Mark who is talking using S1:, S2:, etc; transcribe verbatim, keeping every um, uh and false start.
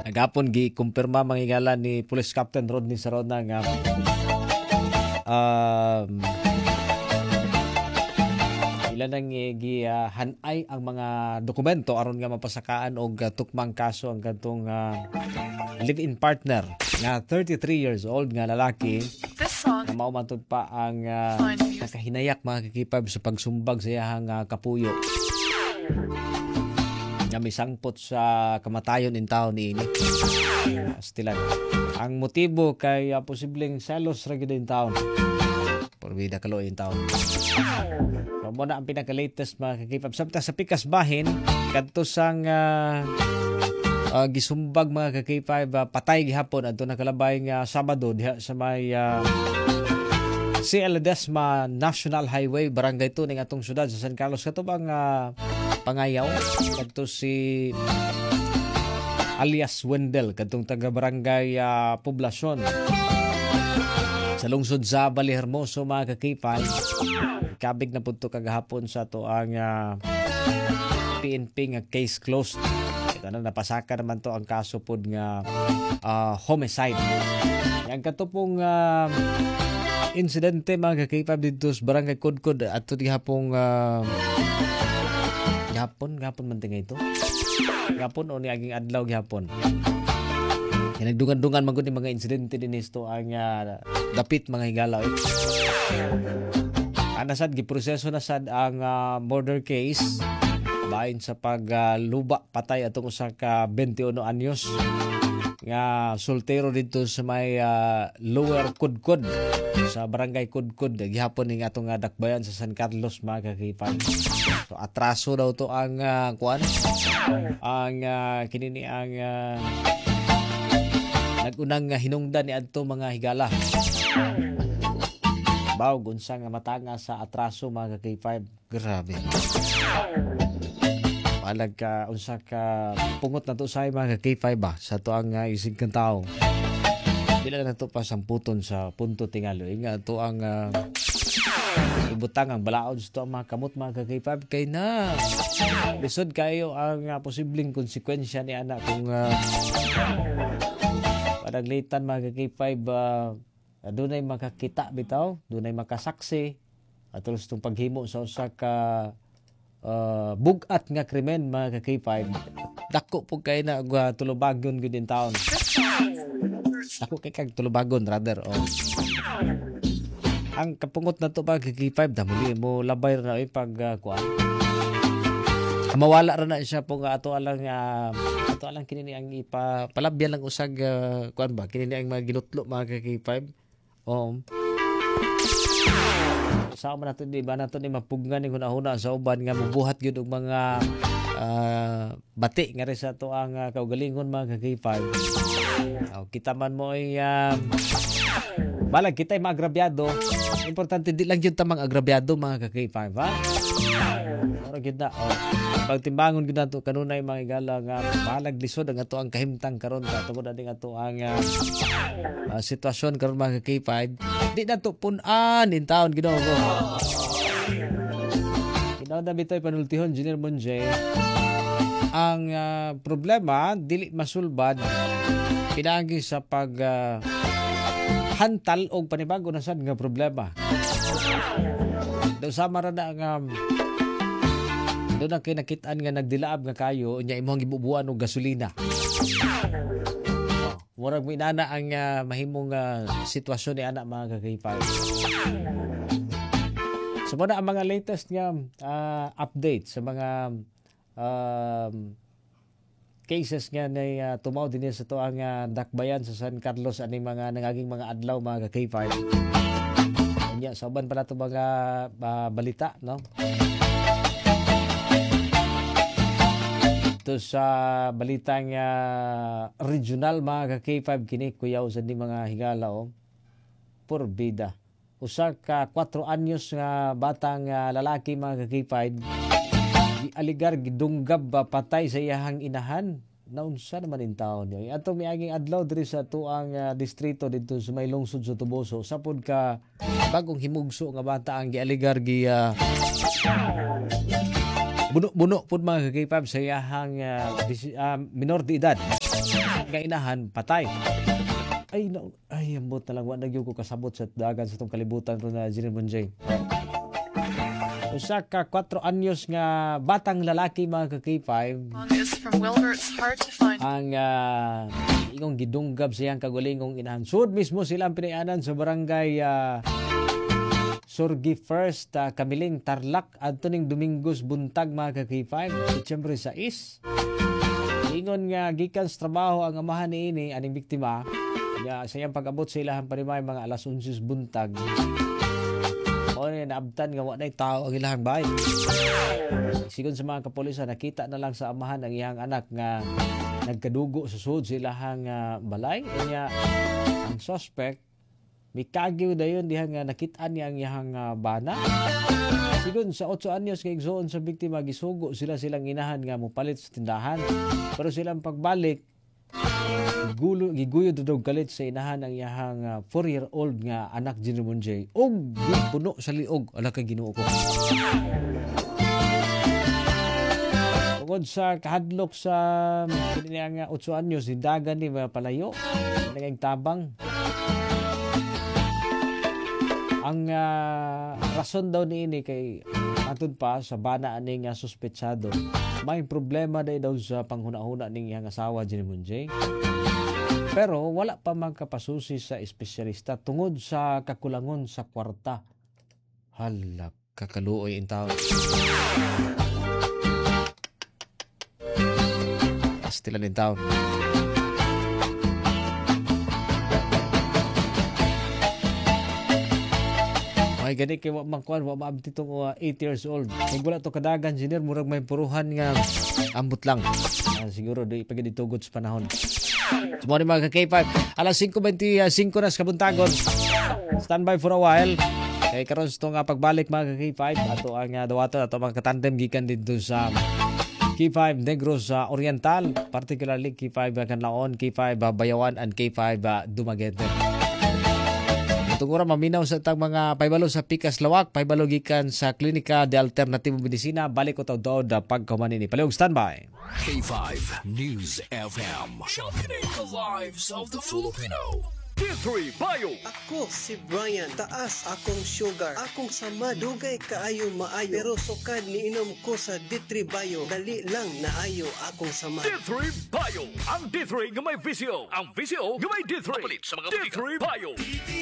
S1: Agapon gi kumpirma mangingala ni Police Captain Rodney Sarona nga um, ilan nang gi uh, hanay ang mga dokumento aron nga mapasakaan og uh, tukmang kaso ang kantong uh, live-in partner nga thirty-three years old nga lalaki na maumatod pa ang uh, nakahinayak mga kakipab sa pagsumbag sa iyang uh, kapuyo nga misangpot sa kamatayon in town ni ini. Stilan. Ang motibo kay uh, posibleng selos ra gyud in town. Porbida kalo in town. So, mo na ang pinaka-latest mga kakipab. Samtang sa pikas bahin kadto sang uh, uh, gisumbag mga kakipab uh, patay gihapon adto nakalabay nga Sabado diha sa may uh, C. Ledesma National Highway, Barangay two ning atong syudad sa San Carlos katubang uh, Pangayaw kadto si alias Wendell kadtong taga Barangay uh, Poblasyon sa lungsod sa Balihermoso mga kakipay. Kabig na punto kagahapon sa to ang uh, P N P nga case closed. Ito na napasaka naman to ang kaso pod nga uh, homicide. Yang katupong uh, insidente mga kakipay dito sa Barangay Kudkod at ito gihapong uh, gihapon, gihapon man tingay ito. Gihapon o niaging adlaw gihapon. Yan nagdungan-dungan magod ni mga insidente din isto ang uh, dapit mga higalaw. Eh. Anasad giproseso na sad ang uh, murder case bahin sa pagluba uh, patay atong usa ka twenty-one anyos nga soltero dito sa may uh, Lower Kudkod sa Barangay Kudkod gihapon ning atong uh, dakbayan sa San Carlos mga kakipay. So atraso daw to ang uh, kuan ang uh, kinini ang uh, nagunang uh, hinungdan ni adto mga higala. Bawg unsa nga matanga sa atraso mga kakipay. Grabe. Palag ka unsa ka pungot na to sa mga kakipay ba sa to ang uh, isig kang tao. Dila na to pa samputon sa punto tingalo nga to ang uh, ibutang ang balaod sa to ang mga kamot mga kakipay kay na lisod kayo ang uh, posibleng konsekwensya ni anak kung uh, padaglitan mga kakipay ba uh, dunay makakita bitaw, dunay makasaksi at tulos tong paghimo sa usa ka uh, bugat nga krimen mga kakipay. Dako po kay na uh, tulubagon gud in town. Ako kay kag tulubagon rather oh. Ang kapungot na to pag kakipay damuli mo labay ra pag uh, kuan. Mawala ra na siya po nga ato alang uh, ato alang kinini ang ipa palabyan lang usag uh, kuan ba kinini ang mga ginutlo mga kakipay. Oh. Sa man nato di ba nato ni mapugnan ni hunahuna sa uban nga mabuhat gyud og mga uh, bati nga rin sa to ang uh, kaugalingon mga kakipay. Oh, kita man mo ay uh, balag kita ay maagrabyado. Importante di lang yun tamang agrabyado mga kakipay, ha? Ora gid na. Oh. Pagtimbangon gid nato kanunay mga igala nga balag lisod ang ato ang kahimtang karon ta tungod ading ato ang uh, uh, sitwasyon karon mga kakipay. Di na to pun-an in town Ginoo ko. Ginoo na bitoy panultihon Engineer Monje. Ang uh, problema dili masulbad pinagi sa pag uh, hantal og panibago na sad nga problema. Daw sama ra na nga um, doon ang kinakitaan nga nagdilaab nga kayo nya imong gibubuan og gasolina. Oh, murag mo inana ang uh, mahimong uh, sitwasyon ni anak mga kakipay. So muna ang mga latest nga uh, update sa mga um, cases nga na uh, tumaw din sa to ang uh, dakbayan sa San Carlos ani mga nangaging mga adlaw mga kakipay. Nya soban pala to mga uh, balita no. Ito sa balitang uh, regional mga ka-K five kini kuyaw sa di mga higala o porbida. Usa ka four anyos nga batang uh, lalaki mga ka-K five gialigar gidunggab uh, patay sa iyahang inahan. Naunsa naman in taon niya. Atong miaging adlaw diri sa tuang uh, distrito dito sa may lungsod sa Tuboso. Sapod ka bagong himugso nga bata ang gialigar gi uh, buno-buno pud mga K five sa iyahang uh, dis- uh, minor de edad. Nga inahan patay. Ay no, ay ambot na lang wa nagyud ko kasabot sa dagan sa tong kalibutan ro na Jenny Monjay. Usa ka four anyos nga batang lalaki mga K five.
S2: Is from Wilbert's hard to find.
S1: Ang uh, ingong gidunggab siyang kagulingong inahan. Sud mismo silang pinayanan sa barangay uh, Surgi First, uh, Kamiling, Tarlac, adto ning Domingos buntag mga K five, Disyembre sais. Ingon nga gikan sa trabaho ang amahan niini aning biktima. Ya sayang pag-abot sa ilahang parimay mga alas eleven buntag. O naabtan nga wa nay tao ang ilahang bahay. Sigon sa mga kapulisan nakita na lang sa amahan ang iyang anak nga nagkadugo sa sud sa ilahang uh, balay. Kanya ang suspect mikagyo dayon diha nga nakit-an niya ang iyang uh, bana. Sigon sa eight anyos nga igsoon sa biktima gisugo sila silang inahan nga mopalit sa tindahan. Pero silang pagbalik gulo giguyo dudog kalit sa inahan ang iyahang uh, four-year-old nga anak Jenny Monjay og puno sa liog ala kay Ginoo ko. Tungod sa kahadlok sa kaniya nga eight anyos hindagan ni mga palayo naging tabang. Ang uh, rason daw niini kay atun pa sa bana ani nga suspetsado may problema day daw sa panghuna-huna ning iyang asawa Jenny Monjay. Pero wala pa magkapasusi sa espesyalista tungod sa kakulangon sa kwarta. Hala, kakaluoy in taon. Pastilan in taon. Ay gani kay wa mangkuan wa maabti tong uh, eight years old. Kung wala to kadagan engineer murag may puruhan nga ambot lang. Uh, siguro di pagiditugot sa panahon. Sumori mga K five. Alas five twenty-five na sa kabuntagon. Stand by for a while. Kay karon ito nga pagbalik mga K five. Ato ang uh, dawato ato mga katandem gikan dito sa K five Negros uh, Oriental. Particularly K five uh, Kanlaon, K five uh, Bayawan, and K five uh, Dumaguete. Tungura maminaw sa tang mga paybalo sa Pikas Lawak, paybalo gikan sa Klinika de Alternatibo Medisina, balik ko taw-taw da pagkaman ni Palihog standby.
S3: K five News F M. Sharpening the lives of the Filipino. D three Bio.
S4: Ako si Brian, taas akong sugar. Akong sama dugay kaayo maayo. Pero sukad niinom ko sa D three Bio. Dali lang naayo akong sama.
S3: D three Bio. Ang D three nga may visyo. Ang visyo nga may D three. Papalit sa mga D three Bio.